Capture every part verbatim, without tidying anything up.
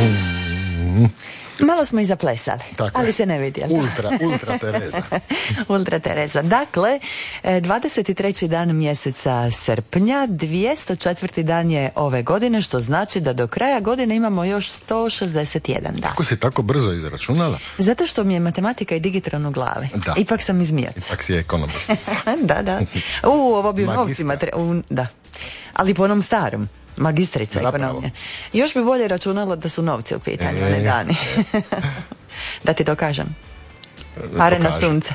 Mm. Malo smo i zaplesali, tako ali je. se ne vidi. Ultra, ultra Tereza. Ultra Tereza. Dakle, dvadeset treći dan mjeseca srpnja, dvjesto četvrti dan je ove godine, što znači da do kraja godine imamo još sto šezdeset jedan dan. Kako si tako brzo izračunala? Zato što mi je matematika i digitron u glavi. Da. Ipak sam iz Mjerca. Ipak si je ekonomistica. Da, da. U, ovo bi u Magistra. novcima tre... u, da. Ali po onom starom. Magistrica Zapravo. ekonomije. Još bi bolje računala da su novci u pitanju, E, one dani. Da ti to kažem. Pare na sunce.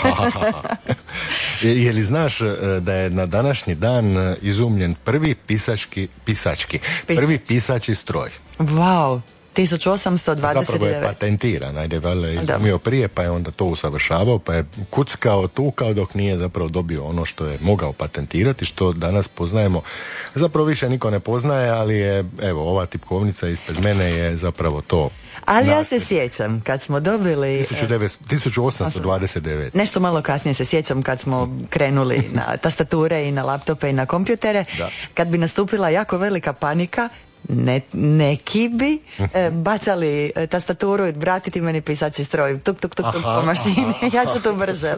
je, je li znaš da je na današnji dan izumljen prvi pisački, pisački, Pis... prvi pisači stroj? Wow. tisuću osamsto dvadeset devet. Zapravo je patentiran, ajde, valjda je izumio prije, pa je onda to usavršavao, pa je kuckao, tukao dok nije zapravo dobio ono što je mogao patentirati, što danas poznajemo. Zapravo više niko ne poznaje, ali je, evo, ova tipkovnica ispred mene je zapravo to. Ali ja se sjećam kad smo dobili tisuću osamsto dvadeset devet. Nešto malo kasnije se sjećam kad smo krenuli na tastature i na laptope i na kompjutere, da. Kad bi nastupila jako velika panika, Ne, neki bi e, bacali e, tastaturu i vratiti meni pisači stroj, tuk tuk tuk tuk po mašini. Ja ću to brže.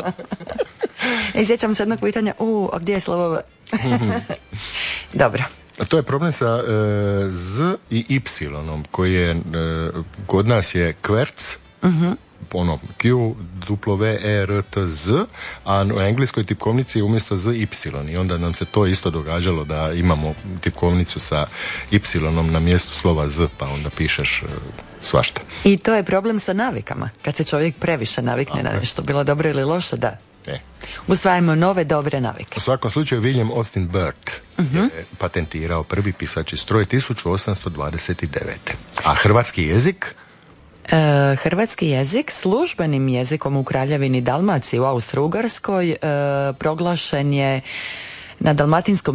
I sjećam se jednog pitanja, u, a gdje je slovo? Dobro. A to je problem sa e, Z i Y, koji je, e, kod nas je kverc, uh-huh. ono Q, W, E, R, T, Z, a u engleskoj tipkovnici je umjesto Z, Y. I onda nam se to isto događalo da imamo tipkovnicu sa Y na mjestu slova Z, pa onda pišeš e, svašta. I to je problem sa navikama. Kad se čovjek previše navikne okay. na nešto, bilo dobro ili loše, da. E. Usvajamo nove dobre navike. U svakom slučaju William Austin Burt uh-huh. je patentirao prvi pisači stroj tisuću osamsto dvadeset devet. A hrvatski jezik? E, hrvatski jezik službenim jezikom u Kraljevini Dalmaciji u Austro-Ugarskoj e, proglašen je na dalmatinskom